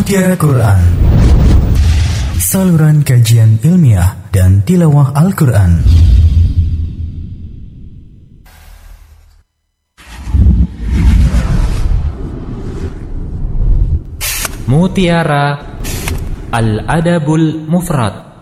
Mutiara Quran, saluran kajian ilmiah dan tilawah Al-Quran. Mutiara Al-Adabul Mufrad.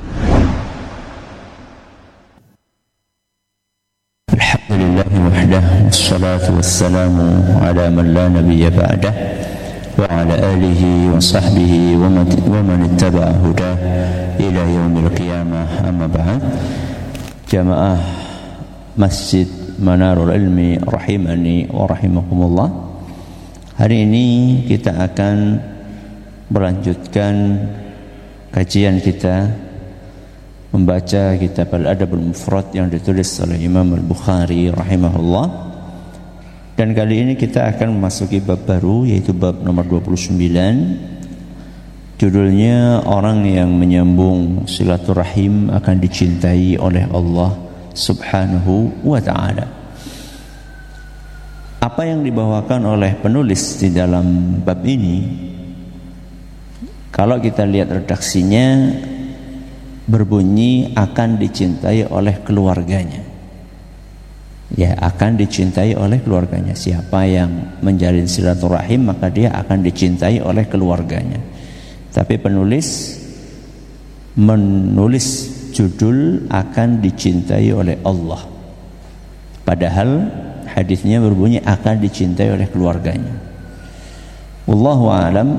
Alhamdulillah wahdah, wassalatu wassalamu ala man la nabiyya ba'dah, wa ala alihi wa sahbihi wa man ittaba'a hudah ila yaumil qiyamah, amma ba'd. Jamaah Masjid Manarul Ilmi rahimani wa rahimakumullah. Hari ini kita akan melanjutkan kajian kita membaca kitab Al-Adabul Mufrad yang ditulis oleh Imam Al-Bukhari rahimahullah. Dan kali ini kita akan memasuki bab baru, yaitu bab nomor 29. Judulnya, orang yang menyambung silaturahim akan dicintai oleh Allah Subhanahu wa ta'ala. Apa yang dibawakan oleh penulis di dalam bab ini, kalau kita lihat redaksinya, berbunyi akan dicintai oleh keluarganya. Ya, akan dicintai oleh keluarganya. Siapa yang menjalin silaturahim, maka dia akan dicintai oleh keluarganya. Tapi penulis menulis judul akan dicintai oleh Allah, padahal hadisnya berbunyi akan dicintai oleh keluarganya. Wallahu a'lam.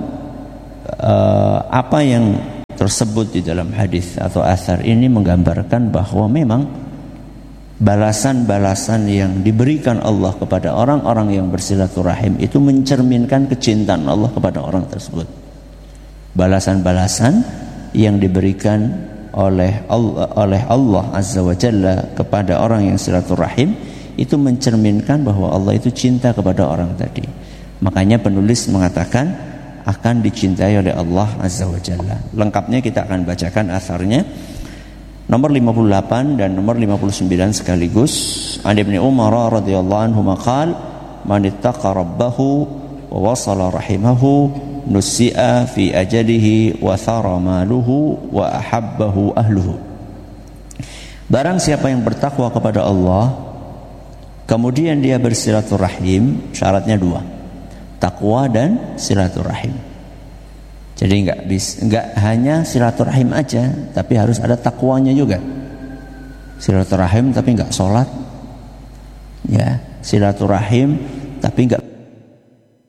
Apa yang tersebut di dalam hadis atau asar ini menggambarkan bahwa memang balasan-balasan yang diberikan Allah kepada orang-orang yang bersilaturahim itu mencerminkan kecintaan Allah kepada orang tersebut. Balasan-balasan yang diberikan oleh Allah Azza wa Jalla kepada orang yang silaturahim itu mencerminkan bahwa Allah itu cinta kepada orang tadi. Makanya penulis mengatakan akan dicintai oleh Allah Azza wa Jalla. Lengkapnya kita akan bacakan asarnya, nomor 58 dan nomor 59 sekaligus. An Ibnu Umar radhiyallahu anhu maqal, man ittaqa rabbahu wa wasala rahimahu nusi'a fi ajalihi wa thara maluhu wa ahabbahu ahluhu. Barang siapa yang bertakwa kepada Allah, kemudian dia bersilaturahim, syaratnya dua, takwa dan silaturahim. Jadi enggak hanya silaturahim aja, tapi harus ada takwanya juga. Silaturahim tapi enggak sholat, ya. Silaturahim tapi enggak